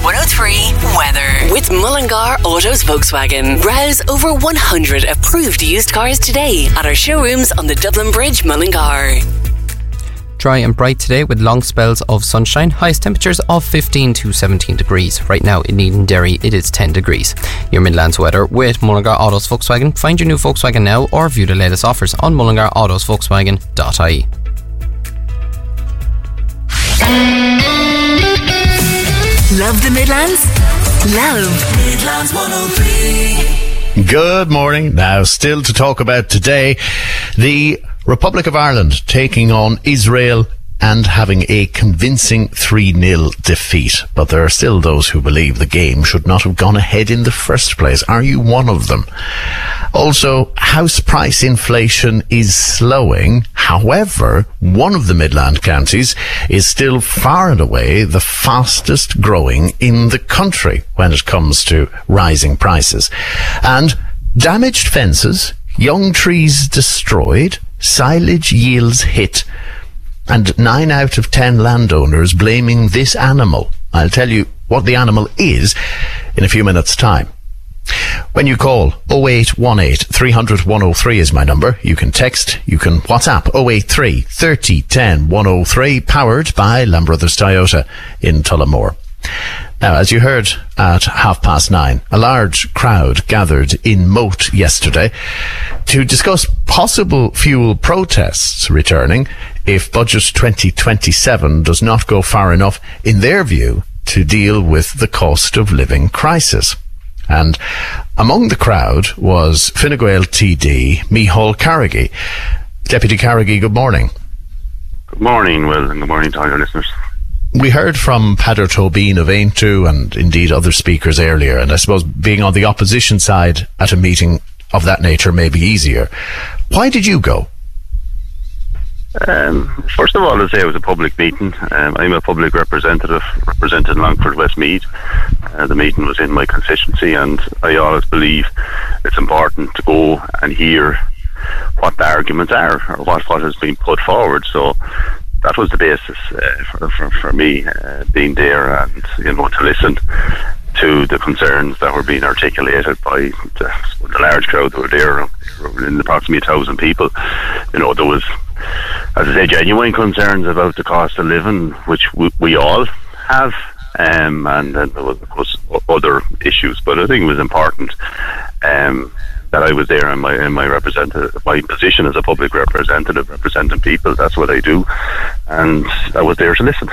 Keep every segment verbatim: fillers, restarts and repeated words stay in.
one oh three weather. With Mullingar Autos Volkswagen. Browse over one hundred approved used cars today at our showrooms on the Dublin Bridge, Mullingar. Dry and bright today with long spells of sunshine. Highest temperatures of fifteen to seventeen degrees. Right now in Edenderry it is ten degrees. Your Midlands weather with Mullingar Autos Volkswagen. Find your new Volkswagen now or view the latest offers on mullingar autos volkswagen dot I E. Love the Midlands? Love Midlands one oh three. Good morning. Now, still to talk about today, the Republic of Ireland taking on Israel and having a convincing three nil defeat. But there are still those who believe the game should not have gone ahead in the first place. Are you one of them? Also, house price inflation is slowing. However, one of the Midland counties is still far and away the fastest growing in the country when it comes to rising prices. And damaged fences, young trees destroyed, silage yields hit, and nine out of ten landowners blaming this animal. I'll tell you what the animal is in a few minutes' time. When you call, oh eight one eight, three hundred, one oh three is my number. You can text, you can WhatsApp, oh eight three, thirty, ten, one oh three, powered by Lamb Brothers Toyota in Tullamore. Now, as you heard at half past nine, a large crowd gathered in Moat yesterday to discuss possible fuel protests returning if Budget twenty twenty-seven does not go far enough, in their view, to deal with the cost of living crisis. And among the crowd was Fine Gael T D Micheál Carrigy. Deputy Carrigy, good morning. Good morning, Will, and good morning to all your listeners. We heard from Peadar Tóibín of Aontú and indeed other speakers earlier, and I suppose being on the opposition side at a meeting of that nature may be easier. Why did you go? Um, first of all, I'll say it was a public meeting. Um, I'm a public representative representing Longford Westmeath. Uh, the meeting was in my constituency, and I always believe it's important to go and hear what the arguments are or what, what has been put forward. So that was the basis uh, for, for, for me uh, being there, and you know, to listen to the concerns that were being articulated by the, the large crowd that were there, in approximately a thousand people. You know, there was, as I say, genuine concerns about the cost of living, which we, we all have, um, and then there was, of course, other issues. But I think it was important um, that I was there in my in my representative, my position as a public representative, representing people. That's what I do, and I was there to listen.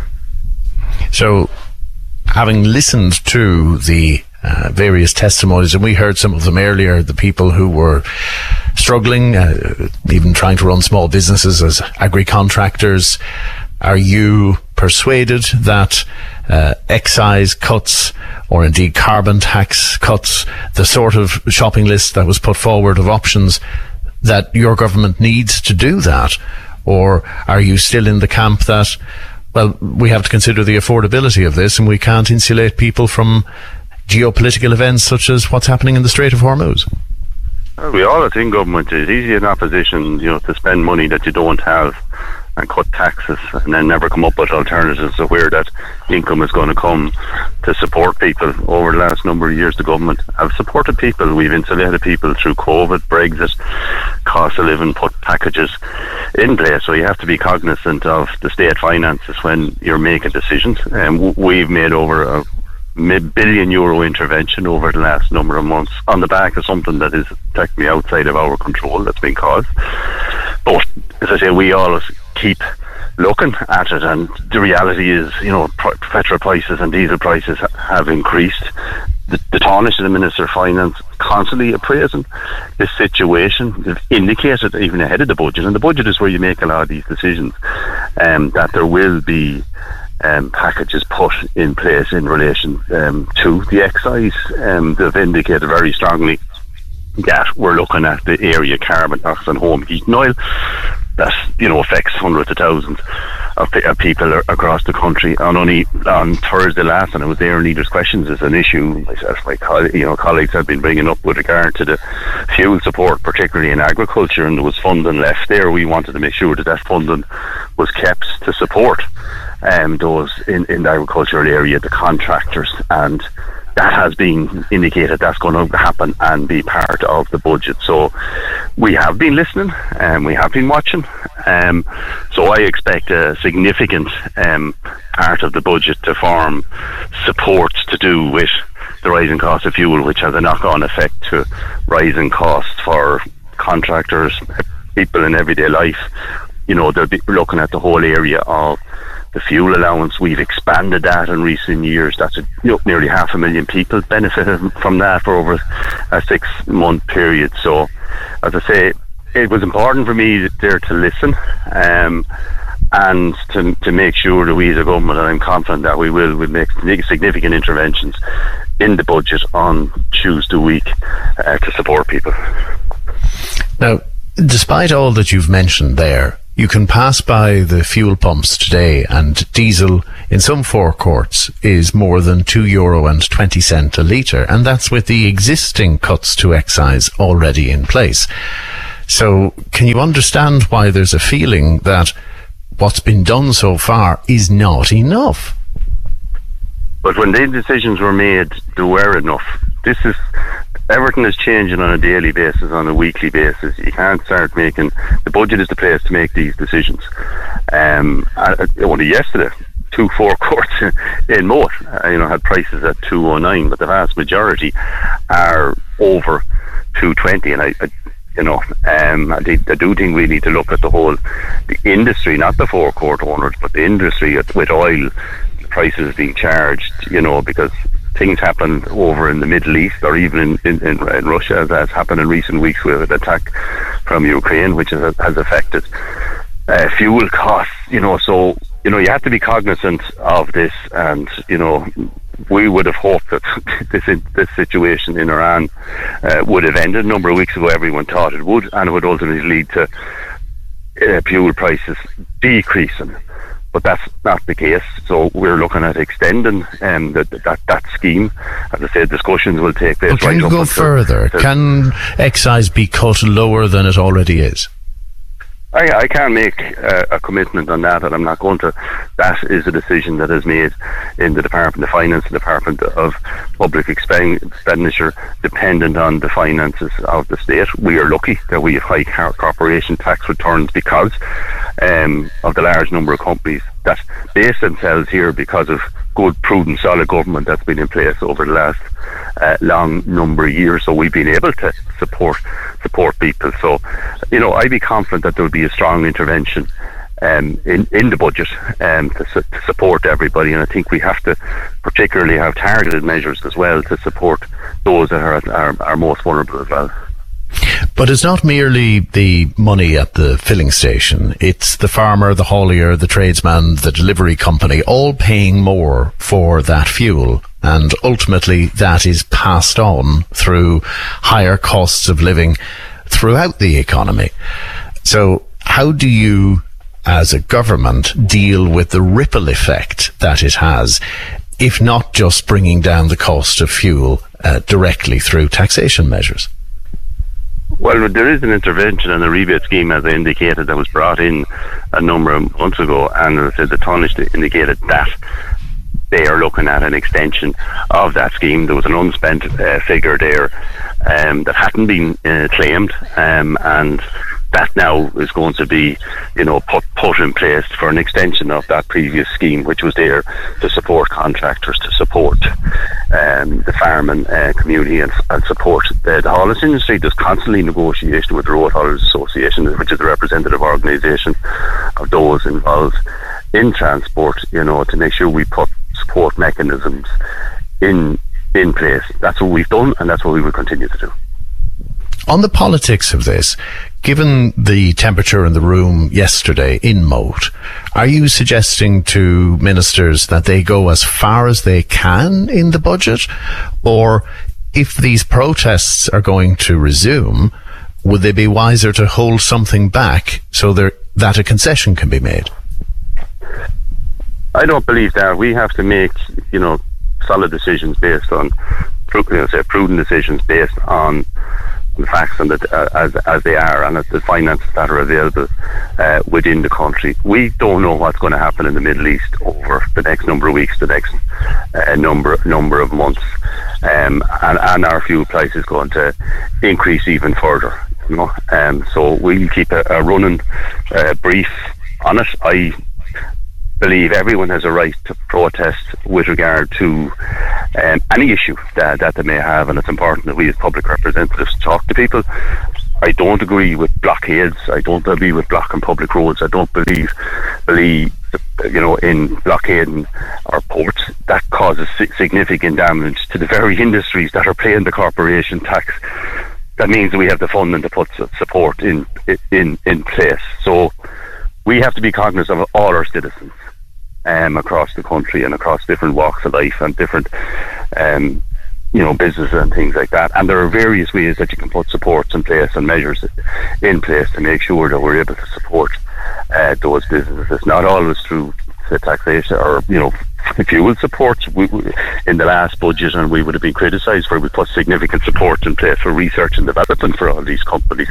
So, having listened to the uh, various testimonies, and we heard some of them earlier, the people who were struggling, uh, even trying to run small businesses as agri-contractors, are you persuaded that uh, excise cuts or indeed carbon tax cuts, the sort of shopping list that was put forward of options, that your government needs to do that? Or are you still in the camp that, well, we have to consider the affordability of this and we can't insulate people from geopolitical events such as what's happening in the Strait of Hormuz? Well, we all think government is easy in opposition, you know, to spend money that you don't have and cut taxes and then never come up with alternatives of where that income is going to come to support people. Over the last number of years, the government have supported people. We've insulated people through COVID, Brexit, cost of living, put packages in place. So you have to be cognizant of the state finances when you're making decisions. And um, we've made over a mid-billion euro intervention over the last number of months on the back of something that is technically outside of our control that's been caused. But, as I say, we always keep looking at it, and the reality is, you know, petrol prices and diesel prices have increased. The, the Taoiseach and the Minister of Finance constantly appraising this situation. They've indicated, even ahead of the budget, and the budget is where you make a lot of these decisions, um, that there will be Um, packages put in place in relation um, to the excise. Um, they've indicated very strongly that we're looking at the area carbon tax on home heat and oil. that, you know, affects hundreds of thousands of, of people across the country. And only on Thursday last, and I was there in Leaders' Questions, is an issue myself, my coll- you know, colleagues have been bringing up with regard to the fuel support, particularly in agriculture, and there was funding left there. We wanted to make sure that that funding was kept to support um, those in, in the agricultural area, the contractors, and that has been indicated that's going to happen and be part of the budget. So we have been listening and we have been watching. Um, so I expect a significant um, part of the budget to form supports to do with the rising cost of fuel, which has a knock-on effect to rising costs for contractors, people in everyday life. You know, they'll be looking at the whole area of the fuel allowance. We've expanded that in recent years. That's a, you know, nearly half a million people benefited from that for over a six month period. So, as I say, it was important for me there to listen um, and to to make sure that we as a government, and I'm confident that we will, will make significant interventions in the budget on Tuesday week uh, to support people. Now, despite all that you've mentioned there, you can pass by the fuel pumps today and diesel in some forecourts is more than two euro and twenty cent a litre, and that's with the existing cuts to excise already in place. So can you understand why there's a feeling that what's been done so far is not enough? But when these decisions were made, there were enough. This is everything is changing on a daily basis, on a weekly basis. You can't start making, the budget is the place to make these decisions. Um, I, only yesterday, two forecourts in Moat, uh, you know, had prices at two oh nine, but the vast majority are over two twenty. And I, I you know, um, I, think, I do think we need to look at the whole, the industry, not the forecourt owners, but the industry with oil prices being charged, you know, because things happen over in the Middle East or even in, in, in, in Russia, as has happened in recent weeks with an attack from Ukraine, which has, has affected uh, fuel costs, you know. So, you know, you have to be cognizant of this, and, you know, we would have hoped that this this situation in Iran uh, would have ended. A number of weeks ago, everyone thought it would, and it would ultimately lead to uh, fuel prices decreasing. But that's not the case. So we're looking at extending um, the, that that scheme. As I said, discussions will take place. Well, can right you up go until, further? Until can excise be cut lower than it already is? I, I can't make uh, a commitment on that, and I'm not going to. That is a decision that is made in the Department of Finance, the Department of Public Expenditure, dependent on the finances of the state. We are lucky that we have high corporation tax returns because um, of the large number of companies that base themselves here because of good, prudent, solid government that's been in place over the last uh, long number of years. So we've been able to support support people. So, you know, I'd be confident that there will be a strong intervention um, in, in the budget um, to, su- to support everybody. And I think we have to particularly have targeted measures as well to support those that are, are, are most vulnerable as well. But it's not merely the money at the filling station. It's the farmer, the haulier, the tradesman, the delivery company, all paying more for that fuel. And ultimately that is passed on through higher costs of living throughout the economy. So how do you, as a government, deal with the ripple effect that it has, if not just bringing down the cost of fuel uh, directly through taxation measures? Well, there is an intervention and a rebate scheme, as I indicated, that was brought in a number of months ago, and as I said, the tonnage indicated that they are looking at an extension of that scheme. There was an unspent uh, figure there um, that hadn't been uh, claimed, um, and that now is going to be, you know, put put in place for an extension of that previous scheme, which was there to support contractors, to support um, the farming uh, community, and, and support the, the haulage industry. There's constantly negotiation with the Road Haulers Association, which is the representative organisation of those involved in transport, you know, to make sure we put support mechanisms in in place. That's what we've done, and that's what we will continue to do. On the politics of this, given the temperature in the room yesterday in Moat, are you suggesting to ministers that they go as far as they can in the budget? Or if these protests are going to resume, would they be wiser to hold something back so there, that a concession can be made? I don't believe that. We have to make, you know, solid decisions based on, you know, say, prudent decisions based on the facts and the, uh, as as they are, and the finances that are available uh, within the country. We don't know what's going to happen in the Middle East over the next number of weeks, the next uh, number number of months, um, and, and our fuel price is going to increase even further. You know, um, so we'll keep a, a running uh, brief on it. I believe everyone has a right to protest with regard to um, any issue that, that they may have, and it's important that we as public representatives talk to people. I don't agree with blockades. I don't agree with blocking public roads. I don't believe, believe you know, in blockading our ports. That causes significant damage to the very industries that are paying the corporation tax. That means that we have the funding to put support in in in place. So we have to be cognizant of all our citizens um, across the country and across different walks of life and different, um, you know, businesses and things like that. And there are various ways that you can put supports in place and measures in place to make sure that we're able to support uh, those businesses. It's not always through say, taxation or, you know, fuel support. We, we, in the last budget, and we would have been criticised for, we put significant support in place for research and development for all these companies,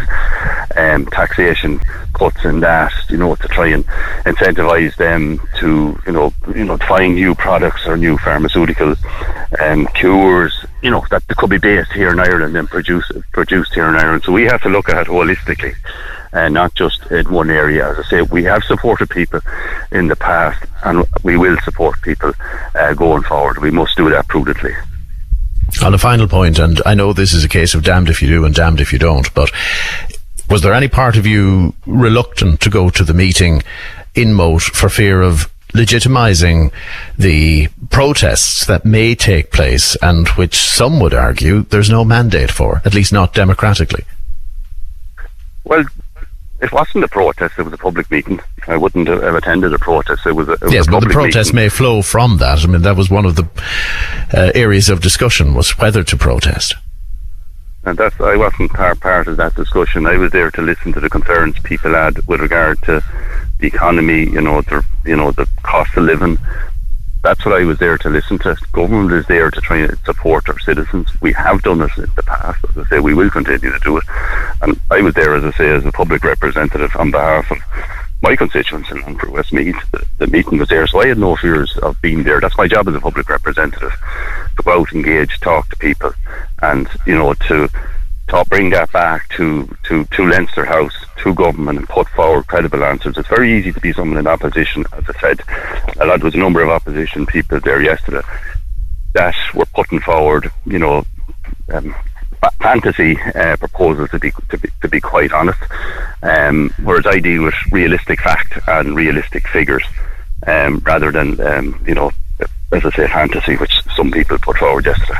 um, taxation cuts in that, you know, to try and incentivise them to, you know, you know, find new products or new pharmaceutical um, cures, you know, that could be based here in Ireland and produce, produced here in Ireland. So we have to look at it holistically, and not just in one area. As I say, we have supported people in the past, and we will support people uh, going forward. We must do that prudently. On a final point, and I know this is a case of damned if you do and damned if you don't, but was there any part of you reluctant to go to the meeting in Moate for fear of legitimising the protests that may take place and which some would argue there's no mandate for, at least not democratically? Well, it wasn't a protest, it was a public meeting. I wouldn't have attended a protest. It was a, it was yes, a but the public protest meeting. may flow from that. I mean, that was one of the uh, areas of discussion, was whether to protest. And that's, I wasn't part, part of that discussion. I was there to listen to the concerns people had with regard to the economy, you know, the, you know, the cost of living. That's what I was there to listen to. Government is there to try and support our citizens. We have done it in the past. As I say, we will continue to do it. And I was there, as I say, as a public representative on behalf of my constituents in Longford Westmeath. The, the meeting was there, so I had no fears of being there. That's my job as a public representative, to go out, engage, talk to people, and, you know, to to bring that back to, to, to Leinster House, to government, and put forward credible answers. It's very easy to be someone in opposition, as I said. A lot, there was a number of opposition people there yesterday that were putting forward, you know, um, fantasy uh, proposals, to be, to be to be quite honest. Um, whereas I deal with realistic fact and realistic figures, um, rather than, um, you know, as I say, fantasy, which some people put forward yesterday.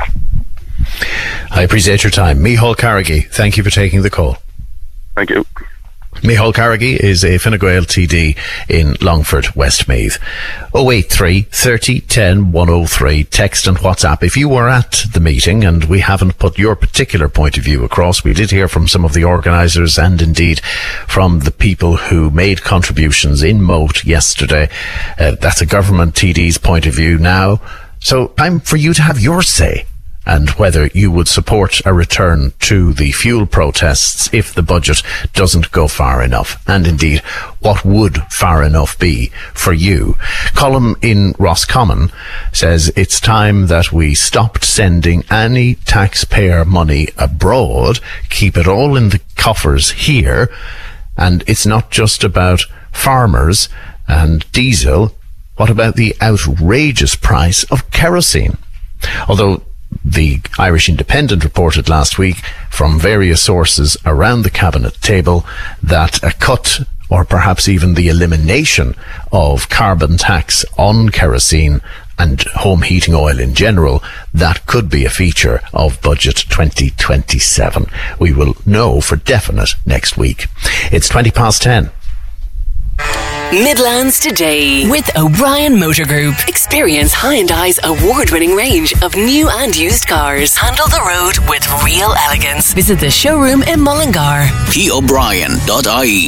I appreciate your time. Micheál Carrigy, thank you for taking the call. Thank you. Micheál Carrigy is a Fine Gael T D in Longford Westmeath. oh eight three, thirty, ten, one oh three. Text and WhatsApp. If you were at the meeting and we haven't put your particular point of view across, we did hear from some of the organisers and indeed from the people who made contributions in Moate yesterday. Uh, that's a government T D's point of view now. So time for you to have your say, and whether you would support a return to the fuel protests if the budget doesn't go far enough. And indeed, what would far enough be for you? Colm in Roscommon says it's time that we stopped sending any taxpayer money abroad, keep it all in the coffers here. And it's not just about farmers and diesel. What about the outrageous price of kerosene? Although the Irish Independent reported last week from various sources around the cabinet table that a cut, or perhaps even the elimination, of carbon tax on kerosene and home heating oil in general, that could be a feature of budget twenty twenty-seven. We will know for definite next week. It's twenty past ten. Midlands Today with O'Brien Motor Group. Experience Hyundai's award-winning range of new and used cars. Handle the road with real elegance. Visit the showroom in Mullingar. p o'brien dot i e.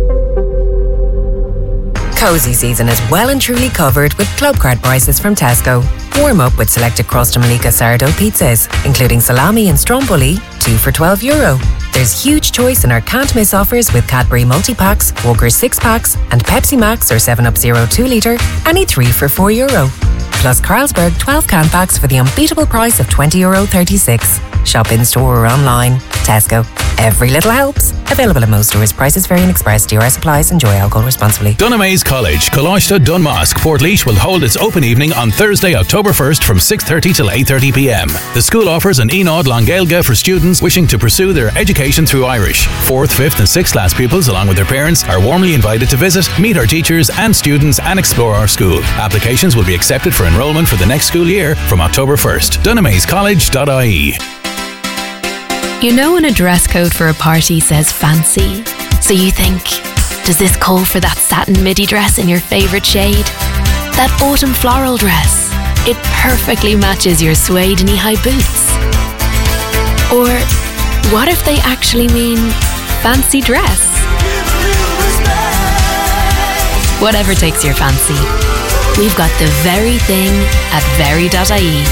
Cosy season is well and truly covered with club card prices from Tesco. Warm up with selected Crosta Malika sourdough pizzas, including salami and stromboli, two for twelve euro. There's huge choice in our can't miss offers with Cadbury multi-packs, Walker's six packs and Pepsi Max or seven up Zero two litre, any three for four euro. Plus Carlsberg twelve can packs for the unbeatable price of twenty euro thirty-six. Shop in store or online. Tesco. Every little helps. Available in most stores. Prices vary and express. D R S applies. Enjoy alcohol responsibly. Dunamaze College, Coláiste Dunmask, Portlaoise will hold its open evening on Thursday, October first from six thirty till eight thirty p m. The school offers an Enod Longailge for students wishing to pursue their education through Irish. Fourth, fifth and sixth class pupils along with their parents are warmly invited to visit, meet our teachers and students and explore our school. Applications will be accepted for enrolment for the next school year from October first. dunamaze college dot i e. You know when a dress code for a party says fancy, so you think, does this call for that satin midi dress in your favourite shade? That autumn floral dress, it perfectly matches your suede knee-high boots. Or what if they actually mean fancy dress? Whatever takes your fancy, we've got the very thing at very dot i e.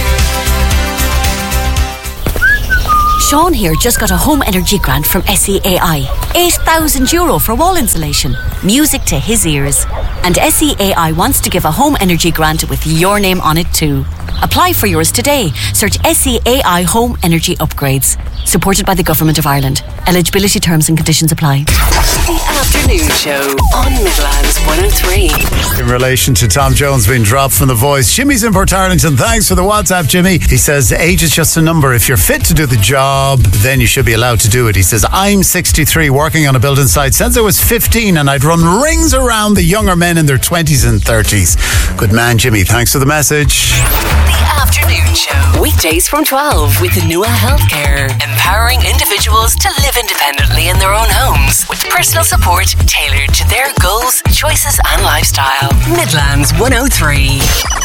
Sean here just got a home energy grant from S E A I. eight thousand euro for wall insulation. Music to his ears. And S E A I wants to give a home energy grant with your name on it too. Apply for yours today. Search S E A I Home Energy Upgrades. Supported by the Government of Ireland. Eligibility terms and conditions apply. The Afternoon Show on Midlands one oh three. In relation to Tom Jones being dropped from The Voice, Jimmy's in Port Arlington. Thanks for the WhatsApp, Jimmy. He says age is just a number. If you're fit to do the job, then you should be allowed to do it. He says, I'm sixty-three, working on a building site since I was fifteen, and I'd run rings around the younger men in their twenties and thirties. Good man, Jimmy. Thanks for the message. The Afternoon Show. Weekdays from twelve with Nua Healthcare. Empowering individuals to live independently in their own homes with personal support tailored to their goals, choices and lifestyle. Midlands one oh three.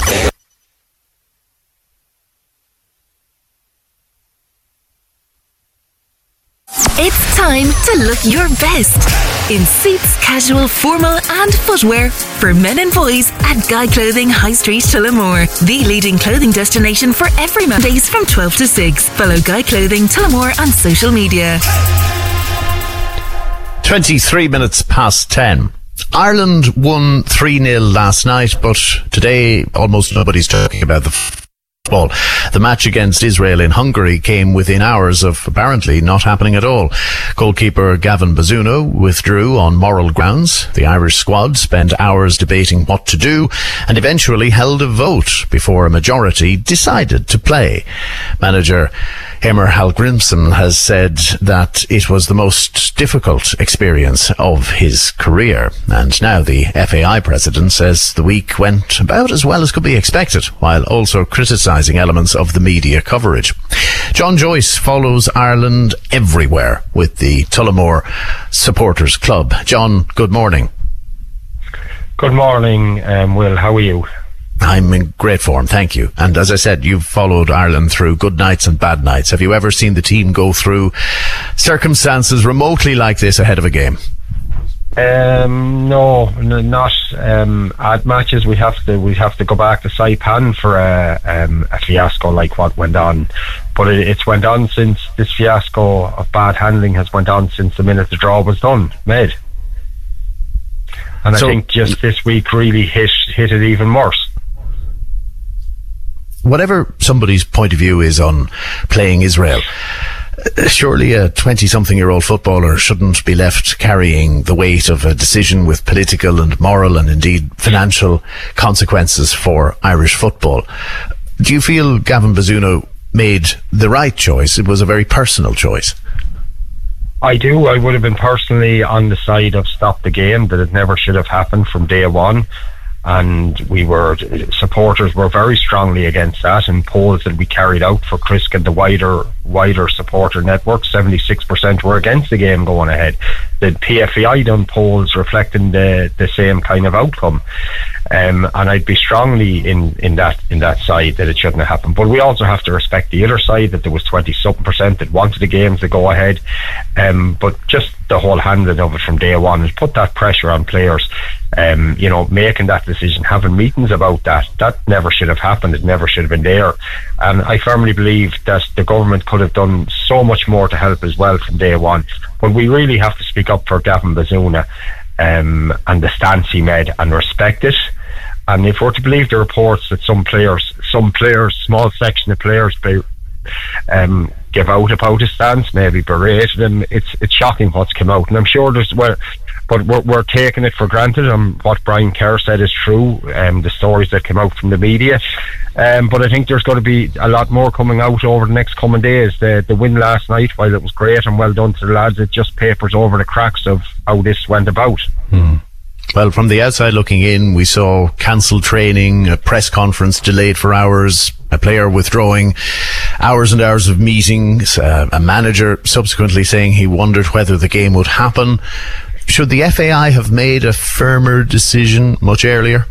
It's time to look your best in suits, casual, formal and footwear for men and boys at Guy Clothing High Street, Tullamore, the leading clothing destination for every Mondays from twelve to six. Follow Guy Clothing Tullamore on social media. twenty-three minutes past ten. Ireland won three nil last night, but today almost nobody's talking about the football. The match against Israel in Hungary came within hours of apparently not happening at all. Goalkeeper Gavin Bazzuno withdrew on moral grounds. The Irish squad spent hours debating what to do and eventually held a vote before a majority decided to play. Manager Heimir Hallgrímsson has said that it was the most difficult experience of his career. And now the F A I president says the week went about as well as could be expected, while also criticising elements of the media coverage. John Joyce follows Ireland everywhere with the Tullamore Supporters Club. John, good morning. Good morning, um, Will. How are you? I'm in great form, thank you. And as I said, you've followed Ireland through good nights and bad nights. Have you ever seen the team go through circumstances remotely like this ahead of a game? Um, no, n- not um, at matches. We have to we have to go back to Saipan for a, um, a fiasco like what went on. But it, it's went on since this fiasco of bad handling has went on since the minute the draw was done, made. And so, I think just this week really hit hit it even worse. Whatever somebody's point of view is on playing Israel, surely a twenty-something-year-old footballer shouldn't be left carrying the weight of a decision with political and moral and indeed financial consequences for Irish football. Do you feel Gavin Bazzuno made the right choice? It was a very personal choice. I do. I would have been personally on the side of stop the game, that it never should have happened from day one. and we were supporters were very strongly against that. And polls that we carried out for Crisk and the wider wider supporter network, seventy-six percent were against the game going ahead. The P F A I done polls reflecting the the same kind of outcome, um, and I'd be strongly in in that in that side that it shouldn't have happened. But we also have to respect the other side, that there was twenty something percent that wanted the games to go ahead, um, but just the whole handling of it from day one has put that pressure on players. Um, you know, making that decision, having meetings about that, that never should have happened. It never should have been there. And I firmly believe that the government could have done so much more to help as well from day one. But we really have to speak up for Gavin Bazuna um, and the stance he made and respect it. And if we're to believe the reports that some players, some players, small section of players, um, give out about his stance, maybe berated him, it's it's shocking what's come out. And I'm sure there's well. But we're, we're taking it for granted, and what Brian Kerr said is true, um, the stories that came out from the media. Um, but I think there's going to be a lot more coming out over the next coming days. The, the win last night, while it was great and well done to the lads, it just papers over the cracks of how this went about. Hmm. Well, from the outside looking in, we saw cancelled training, a press conference delayed for hours, a player withdrawing, hours and hours of meetings, uh, a manager subsequently saying he wondered whether the game would happen. Should the F A I have made a firmer decision much earlier?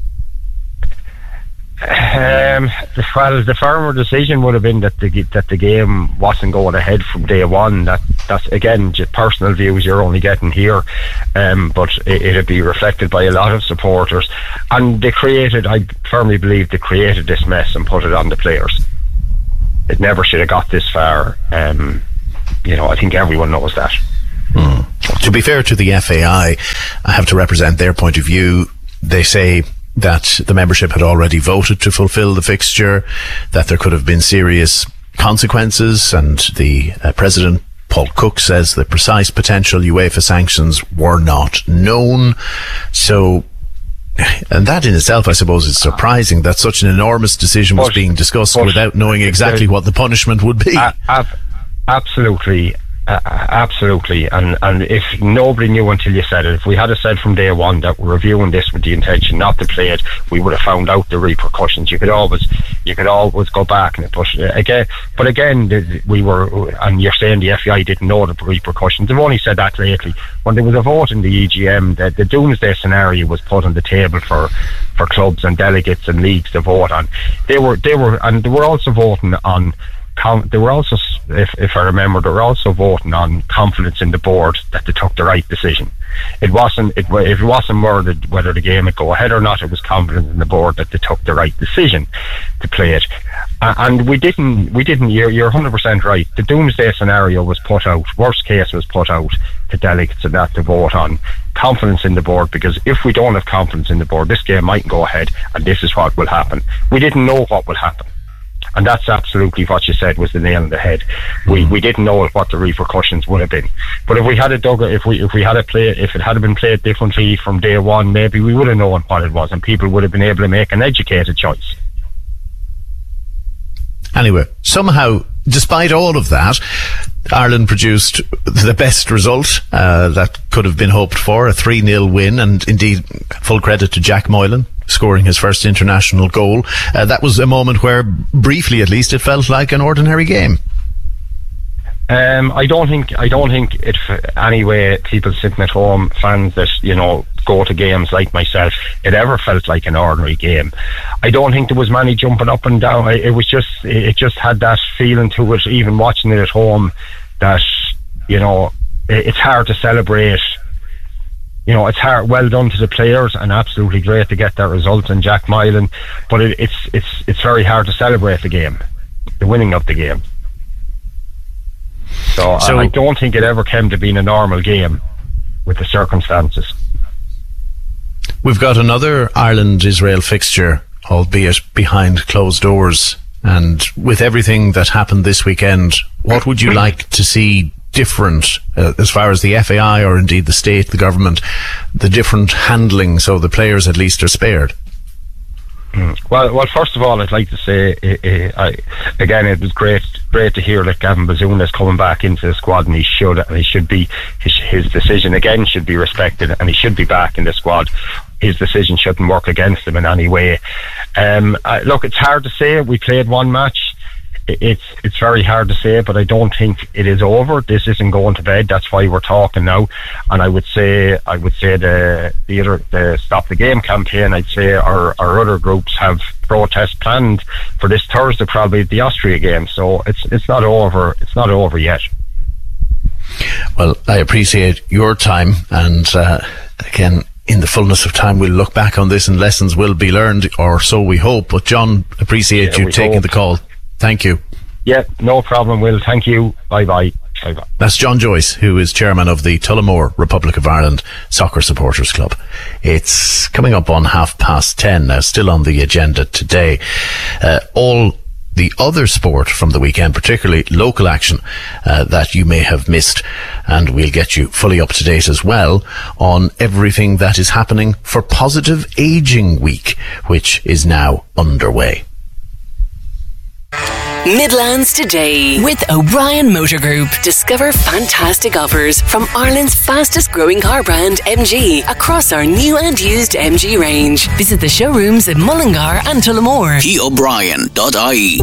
Um, well, the firmer decision would have been that the that the game wasn't going ahead from day one. That that's again just personal views you're only getting here, um, but it, it'd be reflected by a lot of supporters. And they created, I firmly believe, they created this mess and put it on the players. It never should have got this far. Um, you know, I think everyone knows that. Hmm. To be fair to the F A I, I have to represent their point of view. They say that the membership had already voted to fulfil the fixture, that there could have been serious consequences, and the uh, president, Paul Cook, says the precise potential UEFA sanctions were not known. So, and that in itself, I suppose, is surprising that such an enormous decision was but, being discussed without knowing exactly what the punishment would be. Uh, ab- absolutely. Uh, absolutely, and and if nobody knew until you said it, if we had said from day one that we're reviewing this with the intention not to play it, we would have found out the repercussions. You could always, you could always go back and push it again. But again, we were, and you're saying the F A I didn't know the repercussions. They've only said that lately. When there was a vote in the E G M, the, the doomsday scenario was put on the table for for clubs and delegates and leagues to vote on. They were, they were, and they were also voting on. They were also, if, if I remember, they were also voting on confidence in the board that they took the right decision. It wasn't, it, if it wasn't more that whether the game would go ahead or not, it was confidence in the board that they took the right decision to play it. Uh, and we didn't, we didn't, you're, you're one hundred percent right. The doomsday scenario was put out, worst case was put out to delegates and that to vote on confidence in the board, because if we don't have confidence in the board, this game mightn't go ahead and this is what will happen. We didn't know what would happen. And that's absolutely what you said was the nail on the head. We we didn't know what the repercussions would have been. But if we had a dug, if we if we had a play, if it had been played differently from day one, maybe we would have known what it was, and people would have been able to make an educated choice. Anyway, somehow, despite all of that, Ireland produced the best result uh, that could have been hoped for, a three nil win, and indeed full credit to Jack Moylan scoring his first international goal. Uh, that was a moment where, briefly at least, it felt like an ordinary game. Um, I don't think, I don't think it, anyway, people sitting at home, fans that, you know, go to games like myself, it ever felt like an ordinary game. I don't think there was many jumping up and down. It was just, it just had that feeling to it, even watching it at home, that, you know, it's hard to celebrate. You know, it's hard, well done to the players, and absolutely great to get that result in Jack Moylan, but it, it's it's it's very hard to celebrate the game, the winning of the game. So, so I don't think it ever came to being a normal game with the circumstances. We've got another Ireland-Israel fixture, albeit behind closed doors, and with everything that happened this weekend, what would you like to see different uh, as far as the F A I or indeed the state, the government, the different handling, so the players at least are spared? Well, well. First of all, I'd like to say, uh, uh, I, again, it was great, great to hear that Gavin Bazuna is coming back into the squad, and he should, and he should be. His, his decision again should be respected, and he should be back in the squad. His decision shouldn't work against him in any way. Um, uh, look, it's hard to say. We played one match. It's it's very hard to say, but I don't think it is over. This isn't going to bed. That's why we're talking now. And I would say, I would say the the other the Stop the Game campaign. I'd say our our other groups have protests planned for this Thursday, probably at the Austria game. So it's it's not over. It's not over yet. Well, I appreciate your time, and uh, again, in the fullness of time, we'll look back on this and lessons will be learned, or so we hope. But John, appreciate yeah, you taking hope. the call. Thank you. Yeah, no problem, Will. Thank you. Bye-bye. Bye-bye. That's John Joyce, who is chairman of the Tullamore Republic of Ireland Soccer Supporters Club. It's coming up on half past ten now, still on the agenda today. Uh, all the other sport from the weekend, particularly local action uh, that you may have missed, and we'll get you fully up to date as well on everything that is happening for Positive Aging Week, which is now underway. Midlands Today with O'Brien Motor Group. Discover fantastic offers from Ireland's fastest growing car brand M G across our new and used M G range. Visit the showrooms in Mullingar and Tullamore. P O'Brien dot I E.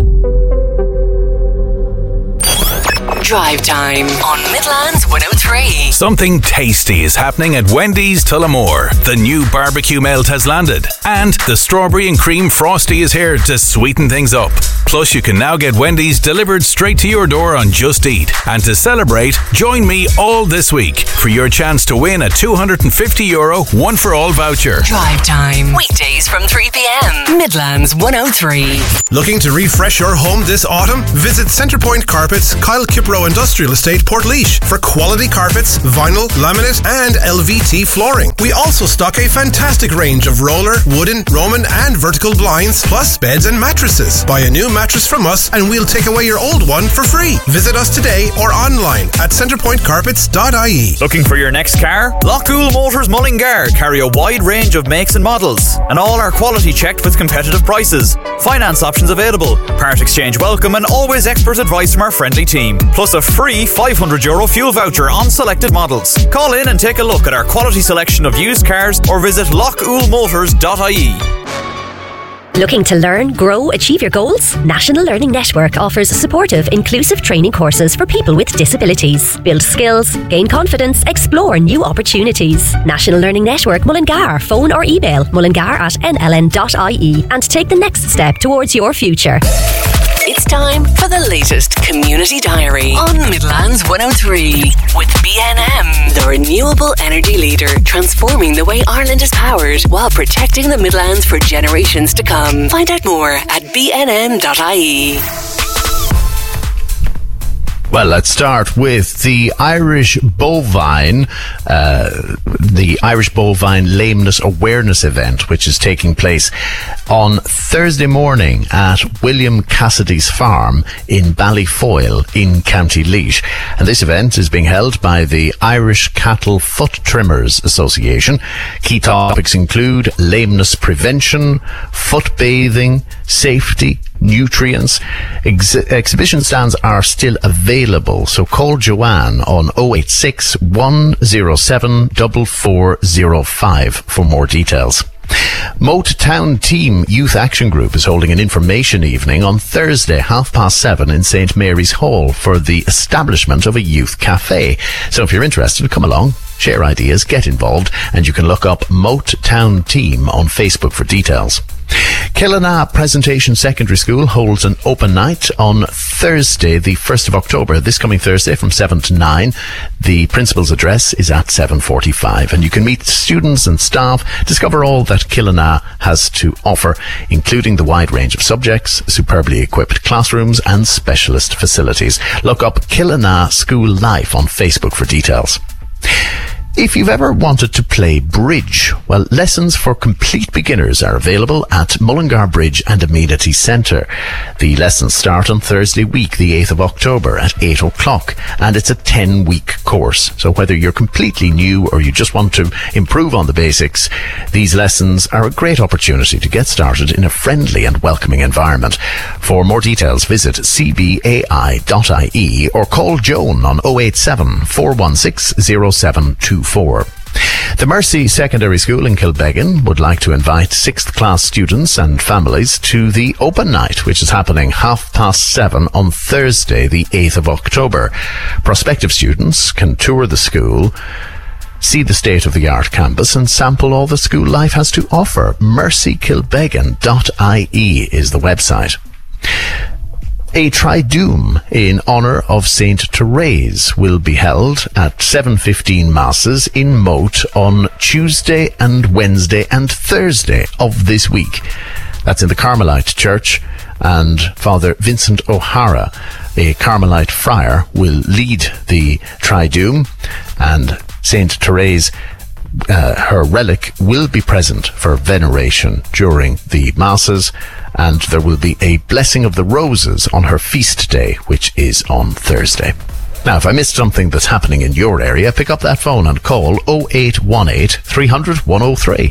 Drive Time on Midlands one oh three. Something tasty is happening at Wendy's Tullamore. The new barbecue melt has landed, and the strawberry and cream frosty is here to sweeten things up. Plus, you can now get Wendy's delivered straight to your door on Just Eat. And to celebrate, join me all this week for your chance to win a two hundred fifty euro one-for-all voucher. Drive Time, weekdays from three p.m. Midlands one oh three. Looking to refresh your home this autumn? Visit Centrepoint Carpets, Kyle Kipro Industrial Estate, Portlaoise for quality carpets, vinyl, laminate and L V T flooring. We also stock a fantastic range of roller, wooden, Roman and vertical blinds, plus beds and mattresses. Buy a new mattress from us and we'll take away your old one for free. Visit us today or online at centrepoint carpets dot I E. Looking for your next car? Lockwool Motors Mullingar carry a wide range of makes and models, and all are quality checked with competitive prices. Finance options available, part exchange welcome, and always expert advice from our friendly team. Plus a free five hundred euro fuel voucher on selected models. Call in and take a look at our quality selection of used cars or visit lockwool motors dot I E. Looking to learn, grow, achieve your goals? National Learning Network offers supportive, inclusive training courses for people with disabilities. Build skills, gain confidence, explore new opportunities. National Learning Network Mullingar. Phone or email mullingar at n l n dot I e and take the next step towards your future. It's time for the latest Community Diary on Midlands one oh three with B N M, the renewable energy leader, transforming the way Ireland is powered while protecting the Midlands for generations to come. Find out more at b n m dot I e. Well, let's start with the Irish Bovine, uh, the Irish Bovine Lameness Awareness Event, which is taking place on Thursday morning at William Cassidy's farm in Ballyfoyle in County Laois. And this event is being held by the Irish Cattle Foot Trimmers Association. Key topics include lameness prevention, foot bathing, safety, nutrients. Ex- exhibition stands are still available, so call Joanne on oh eight six, one oh seven, four four oh five for more details. Moat Town Team Youth Action Group is holding an information evening on Thursday, half past seven in Saint Mary's Hall for the establishment of a youth cafe. So if you're interested, come along, share ideas, get involved, and you can look up Moat Town Team on Facebook for details. Killana Presentation Secondary School holds an open night on Thursday, the first of October, this coming Thursday from seven to nine. The principal's address is at seven forty-five, and you can meet students and staff, discover all that Killana has to offer, including the wide range of subjects, superbly equipped classrooms and specialist facilities. Look up Killana School Life on Facebook for details. If you've ever wanted to play bridge, well, lessons for complete beginners are available at Mullingar Bridge and Amenity Centre. The lessons start on Thursday week, the eighth of October at eight o'clock, and it's a ten-week course. So whether you're completely new or you just want to improve on the basics, these lessons are a great opportunity to get started in a friendly and welcoming environment. For more details, visit c b a i dot i e or call Joan on oh eight seven, four one six, oh seven two four. The Mercy Secondary School in Kilbeggan would like to invite sixth class students and families to the Open Night, which is happening half past seven on Thursday, the eighth of October. Prospective students can tour the school, see the state-of-the-art campus and sample all the school life has to offer. mercy kilbeggan dot i e is the website. A Triduum in honour of Saint Therese will be held at seven fifteen Masses in Moat on Tuesday and Wednesday and Thursday of this week. That's in the Carmelite Church, and Father Vincent O'Hara, a Carmelite friar, will lead the Triduum, and Saint Therese, uh, her relic, will be present for veneration during the Masses, and there will be a blessing of the roses on her feast day, which is on Thursday. Now, if I missed something that's happening in your area, pick up that phone and call oh eight one eight, three hundred, one oh three.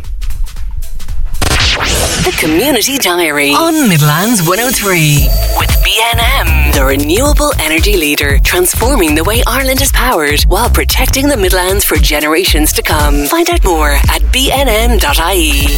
The Community Diary on Midlands one oh three with B N M, the renewable energy leader, transforming the way Ireland is powered while protecting the Midlands for generations to come. Find out more at b n m dot i e.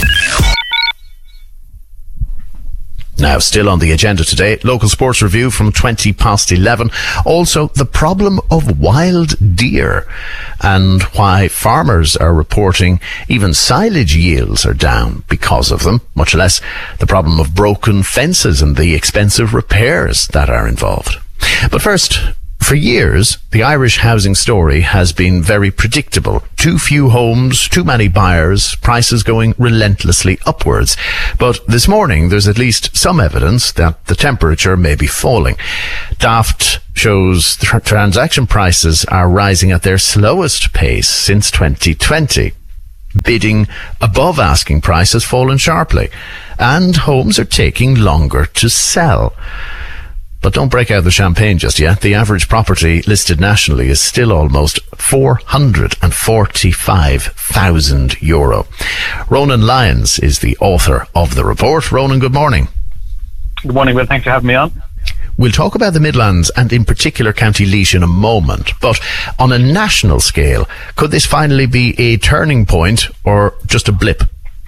Now, still on the agenda today, local sports review from twenty past eleven. Also, the problem of wild deer and why farmers are reporting even silage yields are down because of them, much less the problem of broken fences and the expensive repairs that are involved. But first, for years, the Irish housing story has been very predictable. Too few homes, too many buyers, prices going relentlessly upwards. But this morning, there's at least some evidence that the temperature may be falling. Daft shows tr- transaction prices are rising at their slowest pace since twenty twenty. Bidding above asking price has fallen sharply, and homes are taking longer to sell. But don't break out the champagne just yet. The average property listed nationally is still almost four hundred forty-five thousand euro. Ronan Lyons is the author of the report. Ronan, good morning. Good morning, Will. Thanks for having me on. We'll talk about the Midlands and in particular County Laois in a moment. But on a national scale, could this finally be a turning point or just a blip?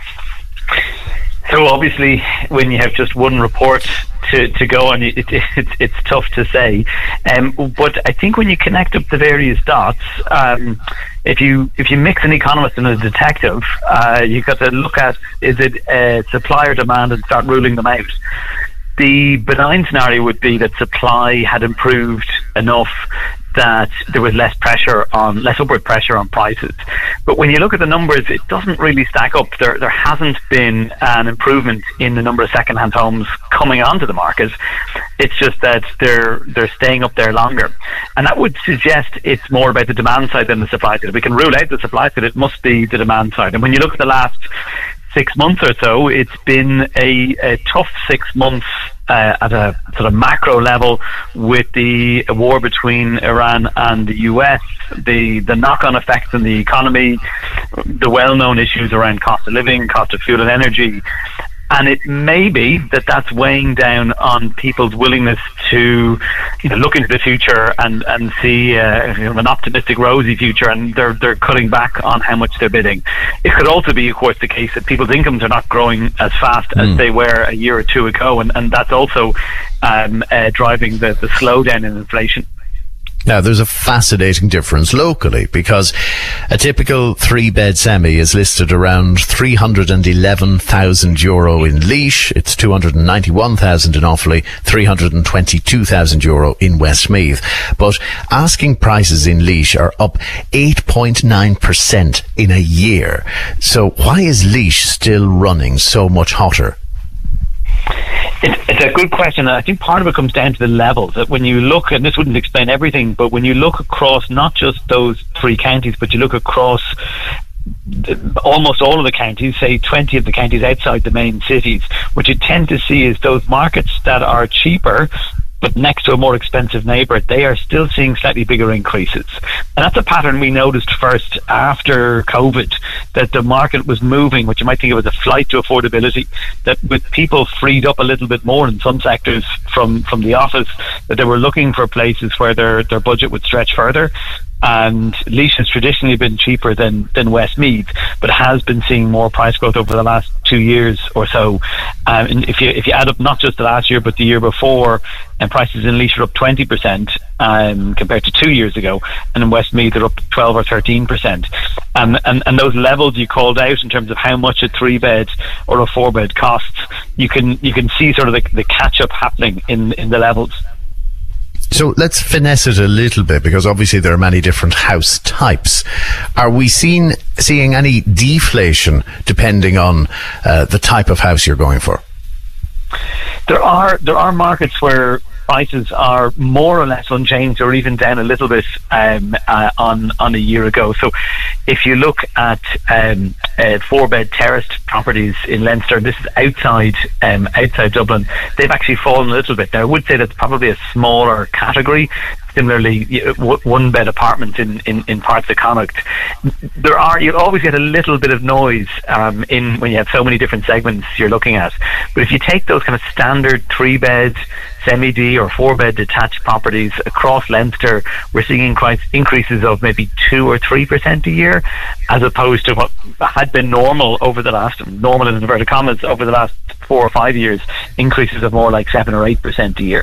So obviously, when you have just one report to, to go on, it, it, it's it's tough to say. Um, but I think when you connect up the various dots, um, if you if you mix an economist and a detective, uh, you've got to look at, is it uh, supply or demand, and start ruling them out. The benign scenario would be that supply had improved enough that there was less pressure on, less upward pressure on prices. But when you look at the numbers, it doesn't really stack up. There, there hasn't been an improvement in the number of second-hand homes coming onto the market. It's just that they're they're staying up there longer, and that would suggest it's more about the demand side than the supply side. If we can rule out the supply side, it must be the demand side. And when you look at the last six months or so, it's been a, a tough six months uh, at a sort of macro level, with the war between Iran and the U S, the, the knock-on effects on the economy, the well-known issues around cost of living, cost of fuel and energy. And it may be that that's weighing down on people's willingness to, you know, look into the future and and see uh, you know, an optimistic, rosy future, and they're they're cutting back on how much they're bidding. It could also be, of course, the case that people's incomes are not growing as fast mm. as they were a year or two ago, and, and that's also um, uh, driving the, the slowdown in inflation. Now, there's a fascinating difference locally, because a typical three-bed semi is listed around three hundred eleven thousand euro in Laois. It's two hundred ninety-one thousand in Offaly, three hundred twenty-two thousand euro in Westmeath. But asking prices in Laois are up eight point nine percent in a year. So why is Laois still running so much hotter? It's, it's a good question. I think part of it comes down to the levels. That when you look, and this wouldn't explain everything, but when you look across not just those three counties, but you look across almost all of the counties, say twenty of the counties outside the main cities, what you tend to see is those markets that are cheaper but next to a more expensive neighbour, they are still seeing slightly bigger increases. And that's a pattern we noticed first after COVID, that the market was moving, which you might think of as a flight to affordability, that with people freed up a little bit more in some sectors from, from the office, that they were looking for places where their, their budget would stretch further. And Laois has traditionally been cheaper than, than Westmeath, but has been seeing more price growth over the last two years or so. Um, and if you if you add up not just the last year but the year before, and prices in Laois are up twenty percent um, compared to two years ago, and in Westmeath they're up twelve or thirteen percent. Um, and, and those levels you called out in terms of how much a three bed or a four bed costs, you can you can see sort of the, the catch up happening in in the levels. So let's finesse it a little bit, because obviously there are many different house types. Are we seeing seeing any deflation depending on uh, the type of house you're going for? There are there are markets where prices are more or less unchanged, or even down a little bit um, uh, on on a year ago. So if you look at um, uh, four bed terraced properties in Leinster, this is outside um, outside Dublin, they've actually fallen a little bit. Now I would say that's probably a smaller category. Similarly, one bed apartments in, in, in parts of Connacht. There are, you always get a little bit of noise um, in when you have so many different segments you're looking at. But if you take those kind of standard three bed, semi-D or four bed detached properties across Leinster, we're seeing increase, increases of maybe two or three percent a year, as opposed to what had been normal over the last, normal in inverted commas, over the last four or five years, increases of more like seven or eight percent a year.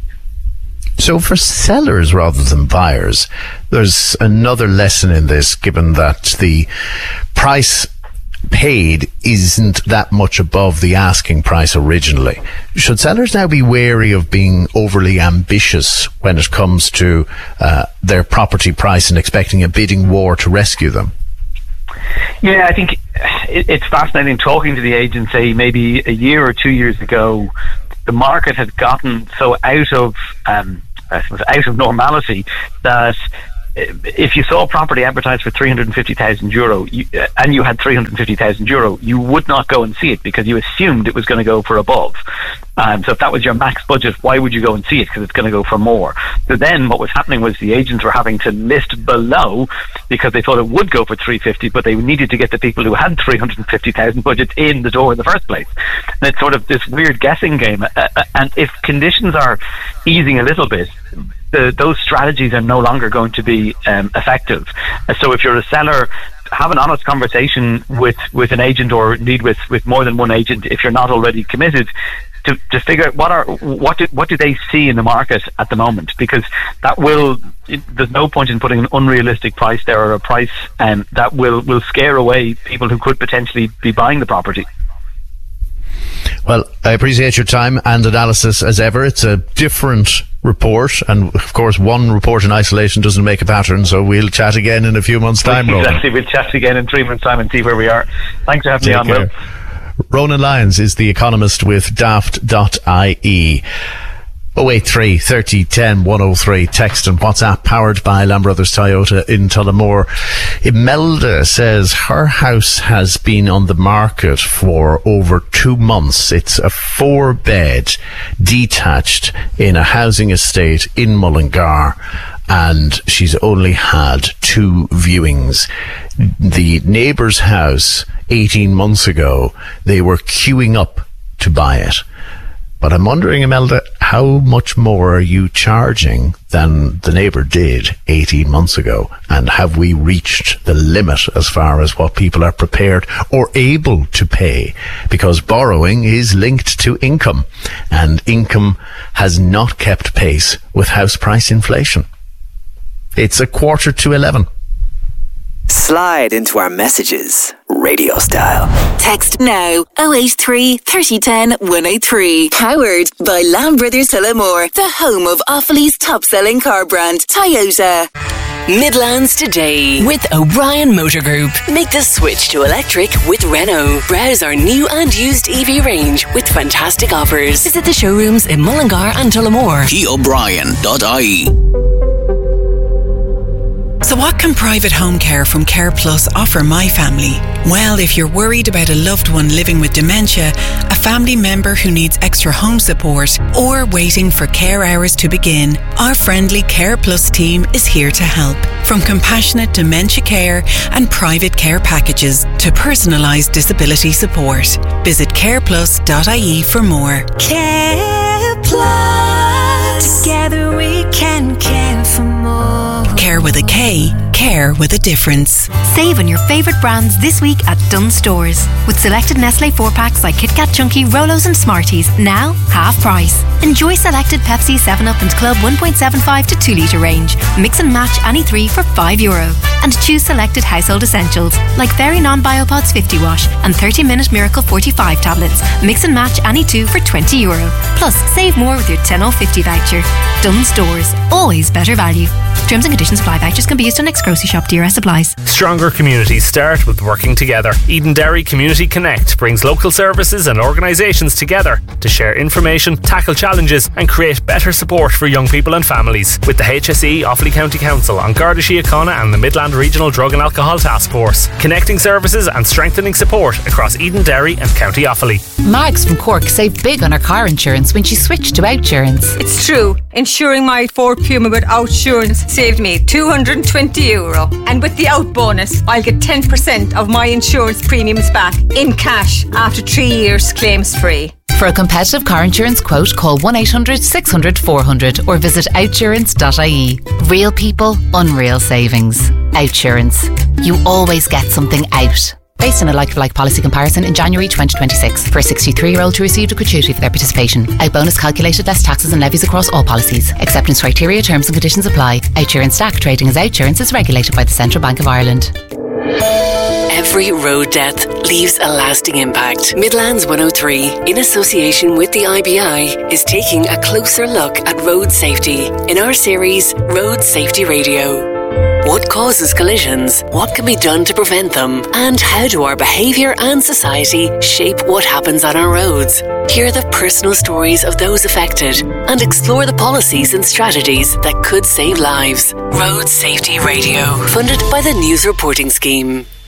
So for sellers rather than buyers, there's another lesson in this, given that the price paid isn't that much above the asking price originally. Should sellers now be wary of being overly ambitious when it comes to uh, their property price and expecting a bidding war to rescue them? Yeah, I think it's fascinating talking to the agents, say maybe a year or two years ago. The market had gotten so out of um, I suppose out of normality that if you saw a property advertised for three hundred fifty thousand euro you, uh, and you had three hundred fifty thousand euro, you would not go and see it because you assumed it was going to go for above. Um, so if that was your max budget, why would you go and see it? Because it's going to go for more. So then what was happening was the agents were having to list below because they thought it would go for three hundred fifty, but they needed to get the people who had three hundred fifty thousand budgets in the door in the first place. And it's sort of this weird guessing game. Uh, and if conditions are easing a little bit, The, those strategies are no longer going to be um, effective. So if you're a seller, have an honest conversation with, with an agent, or indeed with, with more than one agent if you're not already committed, to, to figure out what are what do, what do they see in the market at the moment, because that will it, there's no point in putting an unrealistic price there, or a price um, that will, will scare away people who could potentially be buying the property. Well, I appreciate your time and analysis as ever. It's a different report, and of course one report in isolation doesn't make a pattern, so we'll chat again in a few months' time, Ronan. Exactly, we'll chat again in three months' time and see where we are. Thanks for having Take me on, care. Will. Ronan Lyons is the economist with daft dot I E. oh eight three, thirty, ten, one oh three. Text and WhatsApp powered by Lamb Brothers Toyota in Tullamore. Imelda says her house has been on the market for over two months. It's a four bed detached in a housing estate in Mullingar, and she's only had two viewings. The neighbour's house eighteen months ago, they were queuing up to buy it. But I'm wondering, Imelda, how much more are you charging than the neighbour did eighteen months ago? And have we reached the limit as far as what people are prepared or able to pay? Because borrowing is linked to income, and income has not kept pace with house price inflation. It's a quarter to eleven. Slide into our messages, radio style. Text now oh eight three, thirty, ten, one oh three. Powered by Lamb Brothers Tullamore, the home of Offaly's top selling car brand, Toyota. Midlands Today with O'Brien Motor Group. Make the switch to electric with Renault. Browse our new and used E V range with fantastic offers. Visit the showrooms in Mullingar and Tullamore. P O'Brien dot I E. So what can private home care from Care Plus offer my family? Well, if you're worried about a loved one living with dementia, a family member who needs extra home support, or waiting for care hours to begin, our friendly Care Plus team is here to help. From compassionate dementia care and private care packages to personalised disability support. Visit care plus dot I E for more. Care Plus. Together we can care for more. Care with a K, care with a difference. Save on your favourite brands this week at Dunnes Stores. With selected Nestle four packs like Kit Kat Chunky, Rolos and Smarties, now half price. Enjoy selected Pepsi, seven up and Club one point seven five to two litre range. Mix and match any three for five euro. And choose selected household essentials like Fairy Non-Biopods fifty wash and thirty minute Miracle forty-five tablets. Mix and match any two for twenty euro. Plus, save more with your ten off fifty voucher. Dunnes Stores, always better value. Terms and conditions apply. Vouchers can be used on next grocery shop. D R S applies. Stronger communities start with working together. Eden Derry Community Connect brings local services and organisations together to share information, tackle challenges and create better support for young people and families. With the H S E, Offaly County Council, An Garda Síochána and the Midland Regional Drug and Alcohol Task Force, connecting services and strengthening support across Eden Derry and County Offaly. Mags from Cork saved big on her car insurance when she switched to Outsurance. It's true. Insuring my Ford Puma with Outsurance saved me two hundred twenty euro. And with the Out bonus, I'll get ten percent of my insurance premiums back in cash after three years claims free. For a competitive car insurance quote, call one eight hundred six hundred four hundred or visit outsurance dot I E. Real people, unreal savings. Outsurance. You always get something out. Based on a like-for-like policy comparison in January twenty twenty-six for a sixty-three-year-old who received a gratuity for their participation. Out bonus calculated less taxes and levies across all policies. Acceptance criteria, terms and conditions apply. Outsurance Stack trading as Outsurance is regulated by the Central Bank of Ireland. Every road death leaves a lasting impact. Midlands one oh three, in association with the I B I, is taking a closer look at road safety in our series Road Safety Radio. What causes collisions? What can be done to prevent them? And how do our behaviour and society shape what happens on our roads? Hear the personal stories of those affected and explore the policies and strategies that could save lives. Road Safety Radio, funded by the News Reporting Scheme.